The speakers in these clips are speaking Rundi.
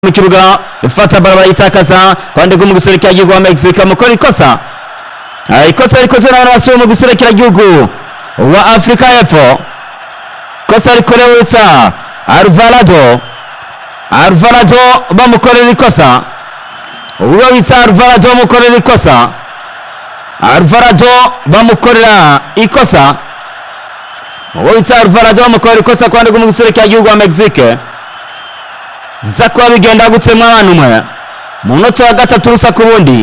mu kibuga fata barabara itakaza kwande mu guserekera igihugu wa Mexico mukora ikosa rikoze n'abantu basuye mu guserekera igihugu wa Afrika y'Epfo. Kosa rikorewe witsa Alvarado bamukorera ikosa, uwo witsa Alvarado bamukorera ikosa, uwo witsa Alvarado bamukorera ikosa kwande mu guserekera igihugu wa Mexico. Zakwa bigenda gutsemwa abantu mwe munota wa gatatu ubusa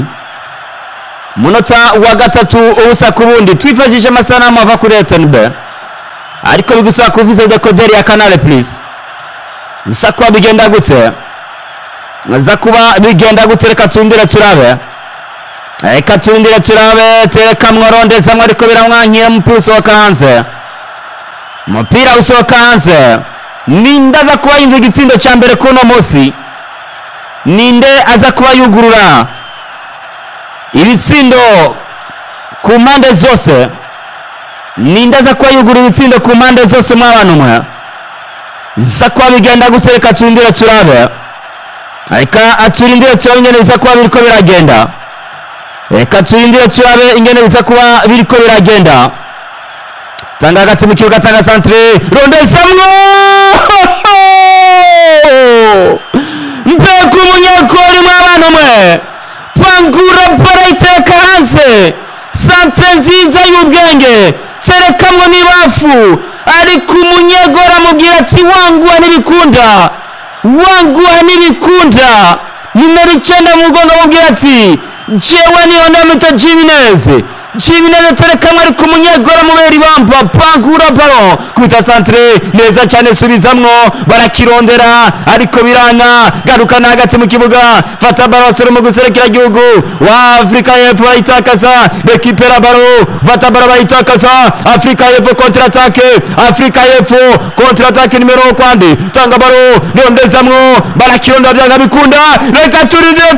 ku bundi twifashije amasanamu ava kuri RTNB ariko bigusaba kuvuza decoder ya Canal Plus. Zakwa bigenda gutse reka tundire turabe tereka mworondeza mwe ariko biramwankira umupira usohoka hanze ninde aza kuba yinze igitsindo cya mbere kuno munsi, ninde aza kuba yugurura ibitsindo ku mpande zose, mw'abantu mwe zakwa bigenda gutereka turindire turabe ingene biza kuba biriko biragenda tanga hagati mu kibuga, tanga centre rondesamwo mbega umunyakori mw'abantu mwe pangura barayiteka hanze, centre nziza y'ubwenge terekamwo n'ibafu ariko umunyegora amubwira ati wanguha n'ibikunda nimero 9 mu mugongo amubwira ati jewe niho ndamita Jimenez terekamwo ariko umunyegora mubera ibamba pangura baro kuita centre neza cyane subizamwo barakirondera ariko biranga garukana hagati mu kibuga fata baro sura mu guserekera igihugu wa Afrika y'Epfo bayitakaza rekipera baro fata baro bayitakaza Afrika y'Epfo contre attaque numero kwande tanga baro ndezamwo barakirondera byanga bikunda reka turindire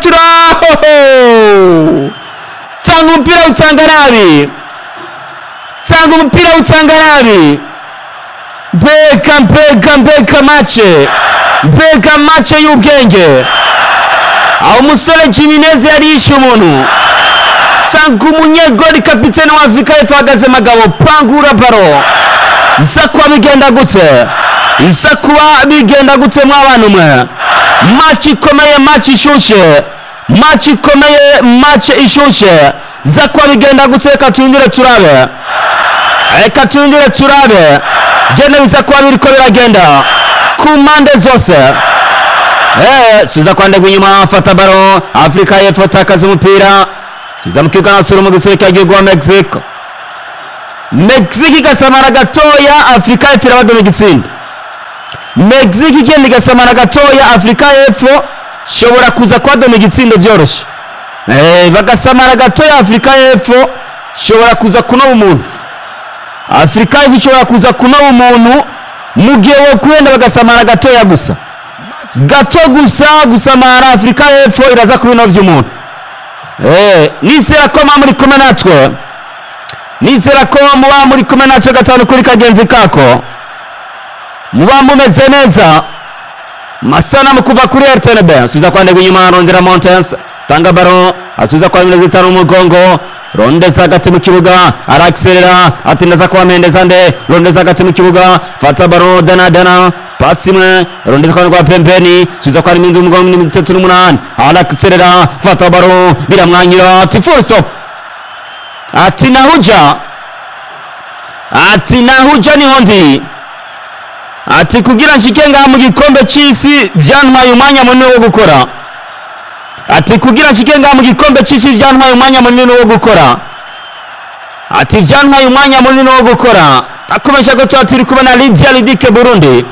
tanga umupira utanga nabi beka match y'ubwenge aho umusore Jimenez yarishe umuntu sanga umunyegori kapitene wa Afrika y'Epfo ahagaze magabo pangura baro zakwa bigenda gutse mw'abantu mwe match ikomeye ishushe zakwa bigenda guteka turindire turabe genda bizakwa biriko biragenda ku mpande zose. Suza kwande gunyuma fata baro Afrika y'Epfo takaza umupira suza mukibuga nasura mu guserekera igihugu wa Mexico igasamara gatoya Afrika y'Epfo irabado mu gitsinda. Mexico igenda igasamara gatoya Afrika y'Epfo shobora kuza kwadoma igitsindo byoroshye, bagasamara gatoya Afrika y'Epfo shobora kuza kunoba umuntu, mu gihe wo kwenda bagasamara gatoya gusa gusamara Afrika y'Epfo iraza kubinovya umuntu. Nizera ko muba muri kumwe natwe gatanu kuri kagenzi kako, muba mumeze neza masana mukuva kuri RTNB. Asubiza kwande gunyuma arondera Montens tanga baro asubiza kwa Mendeza mu mugongo rondeza hagati mu kibuga araxelera atindaza kwa Mendeza rondeza hagati mu kibuga fata baro dana pasi mwe rondeza kwa pembeni asubiza kwa Mindu mugongo 38 araxelera fata baro biramwanyira ati full stop ati nahuja ni hondi ati kugira nshike ngaha mu gikombe cy'isi byantwaye umwanya munini wo gukora. Akomesha ko turi kubona Lydia Lidike Burundi,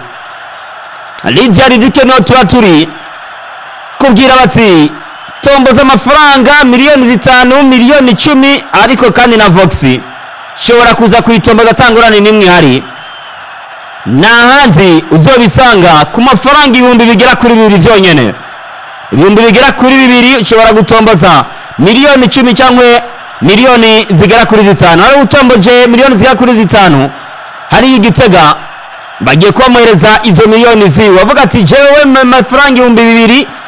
no turi kubwira bati tombo z'amafaranga miliyoni 5 miliyoni 10 ariko kandi na Vox shobora kuza kuyitomboza tangurane nimwe hari n'ahandi uzobisanga ku mafaranga 2,000 bigera kuri 2 byonyene, 2,000 ushobora gutomboza miliyoni 10 cyangwa miliyoni zigera kuri 5. Hari utomboje miliyoni zigera kuri 5 hari igitega bagiye kwamuhereza izo miliyoni ziwe avuga ati jewe amafaranga 2,000